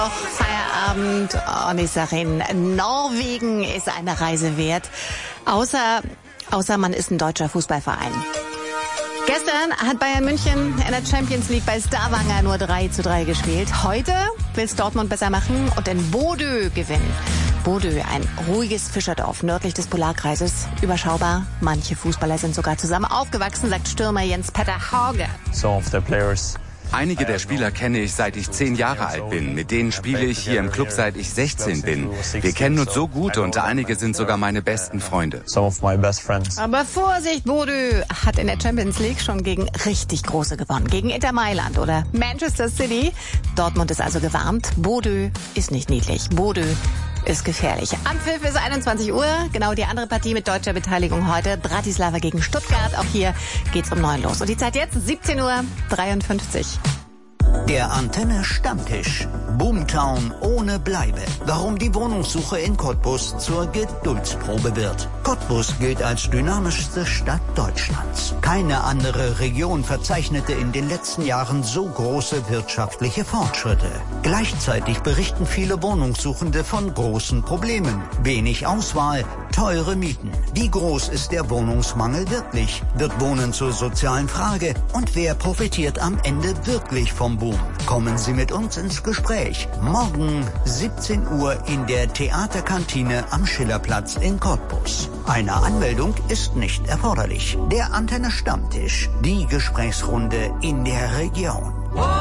Feierabend und ich sage Ihnen, Norwegen ist eine Reise wert, außer man ist ein deutscher Fußballverein. Gestern hat Bayern München in der Champions League bei Stavanger nur 3:3 gespielt. Heute will es Dortmund besser machen und in Bodø gewinnen. Bodø, ein ruhiges Fischerdorf nördlich des Polarkreises, überschaubar. Manche Fußballer sind sogar zusammen aufgewachsen, sagt Stürmer Jens-Petter Hauge. Einige der Spieler kenne ich, seit ich 10 Jahre alt bin. Mit denen spiele ich hier im Club, seit ich 16 bin. Wir kennen uns so gut und einige sind sogar meine besten Freunde. Aber Vorsicht, Bodø hat in der Champions League schon gegen richtig Große gewonnen. Gegen Inter Mailand oder Manchester City. Dortmund ist also gewarnt. Bodø ist nicht niedlich. Bodø ist gefährlich. Anpfiff ist 21 Uhr. Genau die andere Partie mit deutscher Beteiligung heute. Bratislava gegen Stuttgart. Auch hier geht's um 9 los. Und die Zeit jetzt 17:53 Uhr. Der Antenne Stammtisch. Boomtown ohne Bleibe. Warum die Wohnungssuche in Cottbus zur Geduldsprobe wird. Cottbus gilt als dynamischste Stadt Deutschlands. Keine andere Region verzeichnete in den letzten Jahren so große wirtschaftliche Fortschritte. Gleichzeitig berichten viele Wohnungssuchende von großen Problemen. Wenig Auswahl, teure Mieten. Wie groß ist der Wohnungsmangel wirklich? Wird Wohnen zur sozialen Frage? Und wer profitiert am Ende wirklich vom Boom? Kommen Sie mit uns ins Gespräch. Morgen 17 Uhr in der Theaterkantine am Schillerplatz in Cottbus. Eine Anmeldung ist nicht erforderlich. Der Antenne Stammtisch, die Gesprächsrunde in der Region.